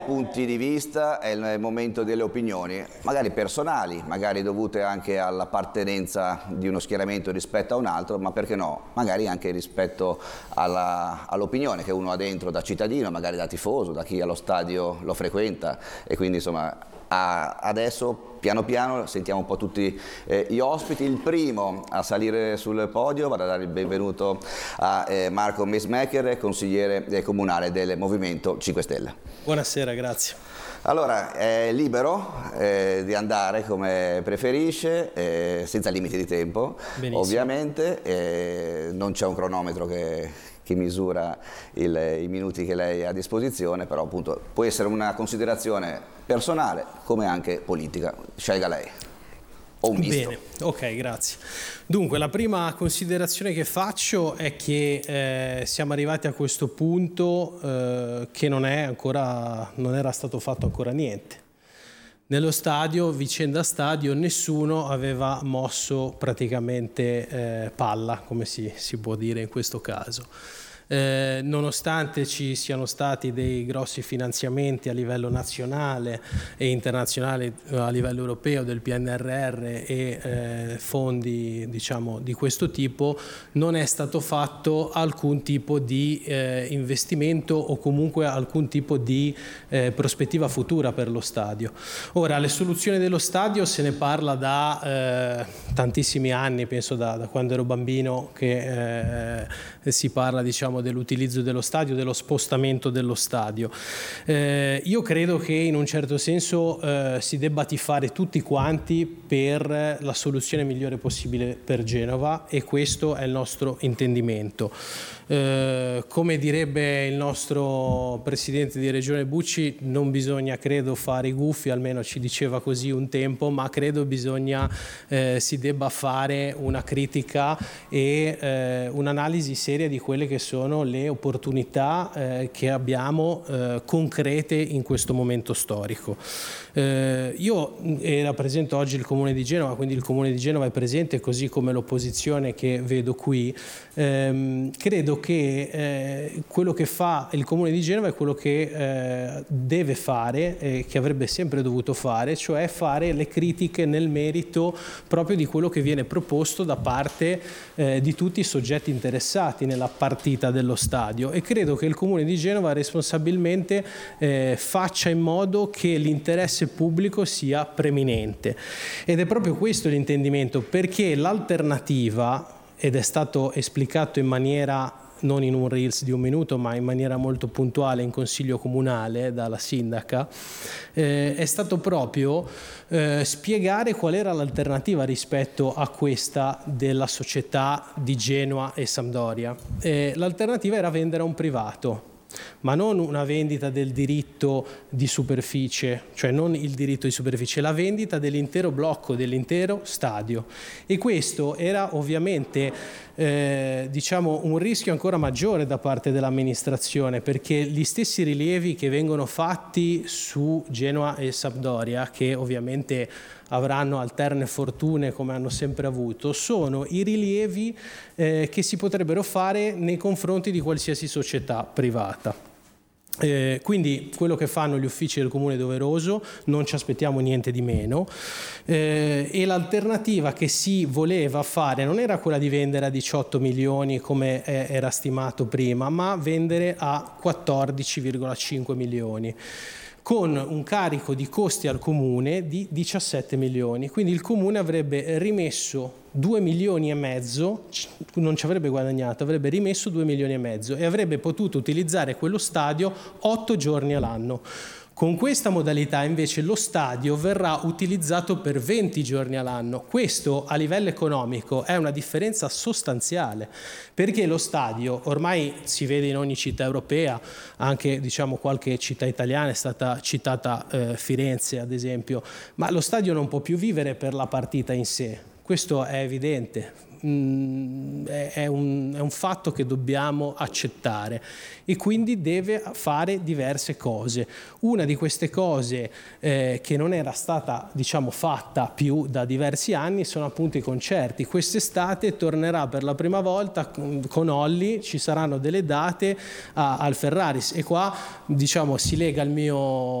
Punti di vista, è il momento delle opinioni, magari personali, magari dovute anche all'appartenenza di uno schieramento rispetto a un altro, ma perché no, magari anche rispetto all'opinione che uno ha dentro da cittadino, magari da tifoso, da chi allo stadio lo frequenta, e quindi insomma adesso piano piano sentiamo un po' tutti gli ospiti. Il primo a salire sul podio, vado a dare il benvenuto a Marco Meismaeker, consigliere comunale del Movimento 5 Stelle. Buonasera, grazie. Allora, è libero di andare come preferisce, senza limiti di tempo. Benissimo. Ovviamente, non c'è un cronometro che misura i minuti che lei ha a disposizione, però appunto può essere una considerazione personale come anche politica, scelga lei. O un misto. Bene, ok, grazie. Dunque, la prima considerazione che faccio è che siamo arrivati a questo punto che non era stato fatto ancora niente. Nello stadio, vicenda stadio, nessuno aveva mosso praticamente palla, come si può dire in questo caso. Nonostante ci siano stati dei grossi finanziamenti a livello nazionale e internazionale, a livello europeo, del PNRR e fondi diciamo di questo tipo, non è stato fatto alcun tipo di investimento o comunque alcun tipo di prospettiva futura per lo stadio. Ora, le soluzioni dello stadio se ne parla da tantissimi anni, penso da quando ero bambino che si parla diciamo dell'utilizzo dello stadio, dello spostamento dello stadio. Io credo che in un certo senso si debba tifare tutti quanti per la soluzione migliore possibile per Genova, e questo è il nostro intendimento. Come direbbe il nostro presidente di regione Bucci, non bisogna credo fare i gufi, almeno ci diceva così un tempo, ma credo si debba fare una critica e un'analisi seria di quelle che sono le opportunità che abbiamo concrete in questo momento storico. Io rappresento oggi il Comune di Genova, quindi il Comune di Genova è presente, così come l'opposizione che vedo qui. Credo che quello che fa il Comune di Genova è quello che deve fare, che avrebbe sempre dovuto fare, cioè fare le critiche nel merito proprio di quello che viene proposto da parte di tutti i soggetti interessati nella partita dello stadio, e credo che il Comune di Genova responsabilmente faccia in modo che l'interesse pubblico sia preminente, ed è proprio questo l'intendimento, perché l'alternativa, ed è stato esplicato in maniera non in un reels di un minuto ma in maniera molto puntuale in consiglio comunale dalla sindaca, è stato proprio spiegare qual era l'alternativa rispetto a questa della società di Genoa e Sampdoria. L'alternativa era vendere a un privato, ma non una vendita del diritto di superficie, cioè non il diritto di superficie, la vendita dell'intero blocco, dell'intero stadio. E questo era ovviamente diciamo un rischio ancora maggiore da parte dell'amministrazione, perché gli stessi rilievi che vengono fatti su Genoa e Sampdoria, che ovviamente avranno alterne fortune come hanno sempre avuto, sono i rilievi che si potrebbero fare nei confronti di qualsiasi società privata. Quindi quello che fanno gli uffici del Comune è doveroso, non ci aspettiamo niente di meno, e l'alternativa che si voleva fare non era quella di vendere a 18 milioni come era stimato prima, ma vendere a 14,5 milioni. Con un carico di costi al Comune di 17 milioni. Quindi il Comune avrebbe rimesso 2 milioni e mezzo, non ci avrebbe guadagnato, avrebbe rimesso 2 milioni e mezzo e avrebbe potuto utilizzare quello stadio 8 giorni all'anno. Con questa modalità invece lo stadio verrà utilizzato per 20 giorni all'anno. Questo a livello economico è una differenza sostanziale, perché lo stadio ormai si vede in ogni città europea, anche diciamo qualche città italiana, è stata citata Firenze ad esempio, ma lo stadio non può più vivere per la partita in sé. Questo è evidente. è un fatto che dobbiamo accettare, e quindi deve fare diverse cose. Una di queste cose che non era stata, diciamo, fatta più da diversi anni sono appunto i concerti. Quest'estate tornerà per la prima volta con Olli, ci saranno delle date al Ferraris, e qua, diciamo, si lega al mio